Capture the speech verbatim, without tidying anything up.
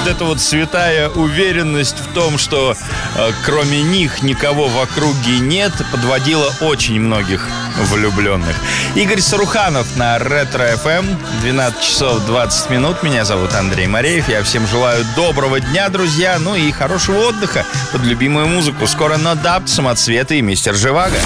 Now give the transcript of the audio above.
вот эта вот святая уверенность в том, что э, кроме них никого в округе нет, подводила очень многих влюбленных. Игорь Саруханов на Ретро-эф эм. двенадцать часов двадцать минут. Меня зовут Андрей Мореев. Я всем желаю доброго дня, друзья. Ну и хорошего отдыха под любимую музыку. Скоро No Doubt, Самоцветы и Мистер Живаго.